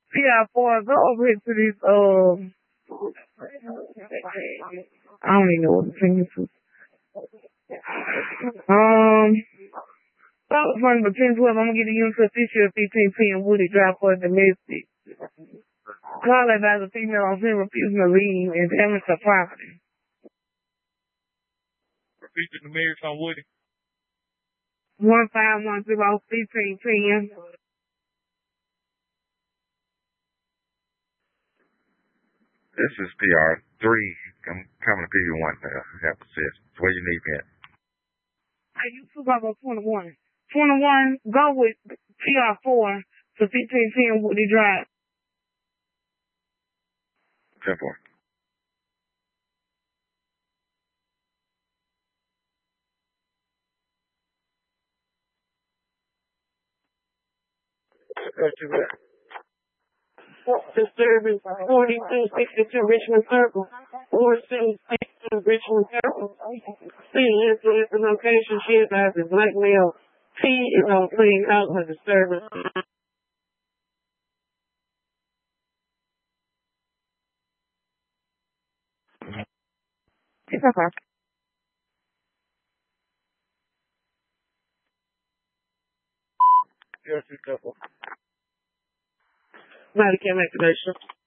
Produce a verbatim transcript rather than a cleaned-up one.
P I four, go over here to this, um, I don't even know what the thing is. Um, South from the ten twelve, I'm gonna get the unit to official fifteen ten Woody Drive for domestic. Call about the female on scene refusing to leave and damage the property. Repeat the numerics on Woody. One five one zero fifteen ten. This is P R three. I'm coming to P U one now. Have to see it. Where you need me at? Hey, you two about twenty-one. twenty-one, go with P R four to fifteen ten Woody Drive. ten four. Disturbance forty-two sixty-two Richmond Circle. forty-two sixty-two Richmond Circle. C influence the location she advises blackmail. P is on clean out her disturbance. It's okay. Yes, it's double. Body cam activation.